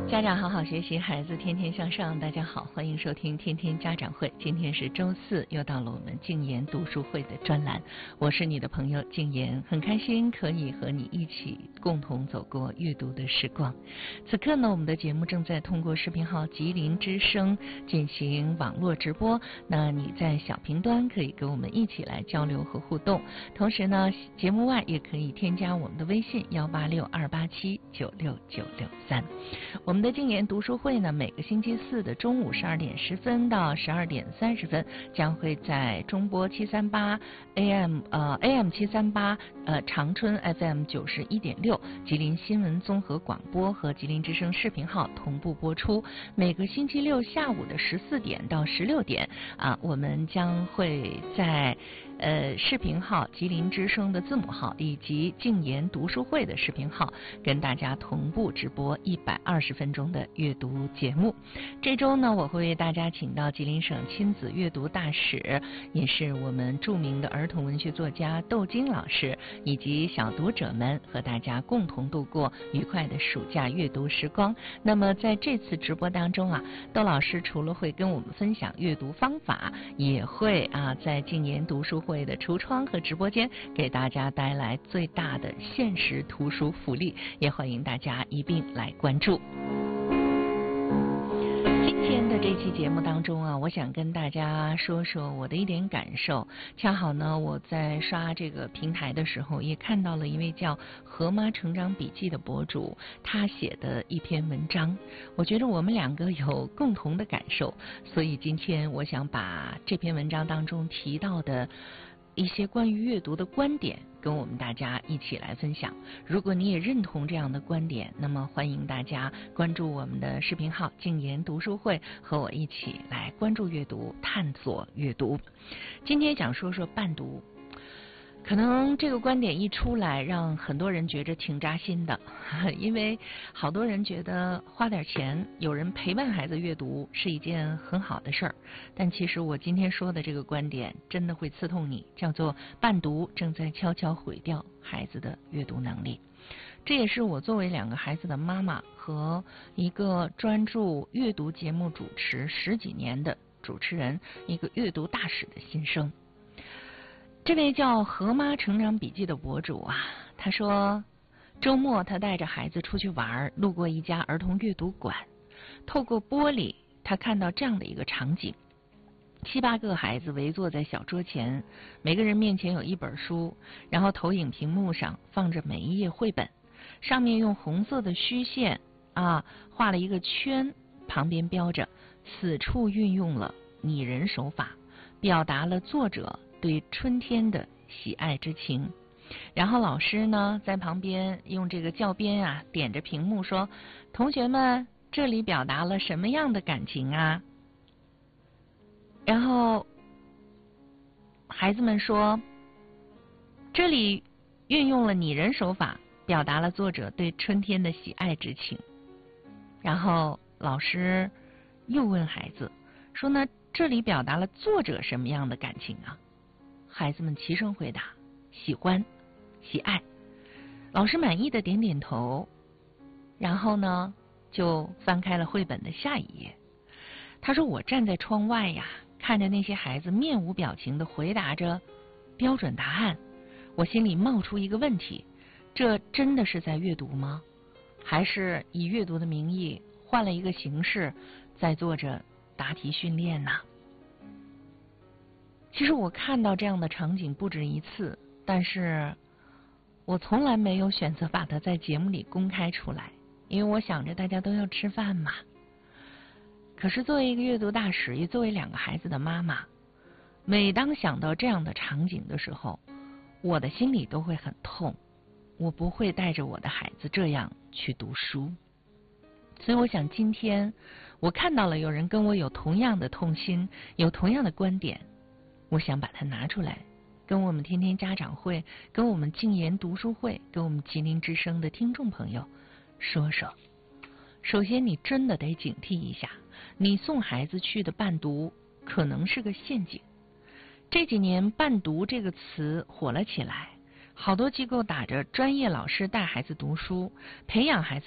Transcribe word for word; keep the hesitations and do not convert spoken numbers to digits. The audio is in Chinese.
家长好好学习，孩子天天向上。大家好，欢迎收听天天家长会。今天是周四，又到了我们静言读书会的专栏。我是你的朋友静言，很开心可以和你一起共同走过阅读的时光。此刻呢，我们的节目正在通过视频号吉林之声进行网络直播。那你在小屏端可以跟我们一起来交流和互动，同时呢，节目外也可以添加我们的微信幺八六二八七九六九六三。我们的静言读书会呢，每个星期四的中午十二点十分到十二点三十分，将会在中波七三八 A M 呃 A M 七三八呃长春 F M 九十一点六吉林新闻综合广播和吉林之声视频号同步播出。每个星期六下午的十四点到十六点啊，我们将会在呃视频号吉林之声的字母号以及静言读书会的视频号跟大家同步直播一百二十分钟的阅读节目。这周呢，我会为大家请到吉林省亲子阅读大使，也是我们著名的儿童文学作家窦晶老师，以及小读者们，和大家共同度过愉快的暑假阅读时光。那么在这次直播当中啊，窦老师除了会跟我们分享阅读方法，也会啊在静言读书会的橱窗和直播间给大家带来最大的限时图书福利，也欢迎大家一并来关注。今天的这期节目当中啊，我想跟大家说说我的一点感受。恰好呢，我在刷这个平台的时候，也看到了一位叫何妈成长笔记的博主，他写的一篇文章，我觉得我们两个有共同的感受，所以今天我想把这篇文章当中提到的一些关于阅读的观点跟我们大家一起来分享。如果你也认同这样的观点，那么欢迎大家关注我们的视频号静言读书会，和我一起来关注阅读，探索阅读。今天想说说伴读，可能这个观点一出来，让很多人觉着挺扎心的，因为好多人觉得花点钱有人陪伴孩子阅读是一件很好的事儿，但其实我今天说的这个观点真的会刺痛你，叫做伴读正在悄悄毁掉孩子的阅读能力。这也是我作为两个孩子的妈妈和一个专注阅读节目主持十几年的主持人，一个阅读大使的心声。这位叫何妈成长笔记的博主啊，他说周末他带着孩子出去玩，路过一家儿童阅读馆，透过玻璃他看到这样的一个场景，七八个孩子围坐在小桌前，每个人面前有一本书，然后投影屏幕上放着每一页绘本，上面用红色的虚线啊画了一个圈，旁边标着此处运用了拟人手法，表达了作者对春天的喜爱之情。然后老师呢在旁边用这个教鞭啊点着屏幕说，同学们，这里表达了什么样的感情啊？然后孩子们说，这里运用了拟人手法，表达了作者对春天的喜爱之情。然后老师又问孩子说呢，这里表达了作者什么样的感情啊？孩子们齐声回答，喜欢，喜爱。老师满意的点点头，然后呢就翻开了绘本的下一页。他说，我站在窗外呀，看着那些孩子面无表情的回答着标准答案，我心里冒出一个问题，这真的是在阅读吗？还是以阅读的名义换了一个形式在做着答题训练呢？其实我看到这样的场景不止一次，但是我从来没有选择把它在节目里公开出来，因为我想着大家都要吃饭嘛。可是作为一个阅读大使，也作为两个孩子的妈妈，每当想到这样的场景的时候，我的心里都会很痛。我不会带着我的孩子这样去读书。所以我想今天我看到了有人跟我有同样的痛心，有同样的观点，我想把它拿出来，跟我们天天家长会，跟我们静言读书会，跟我们吉林之声的听众朋友说说。首先你真的得警惕一下，你送孩子去的伴读可能是个陷阱。这几年伴读这个词火了起来，好多机构打着专业老师带孩子读书，培养孩子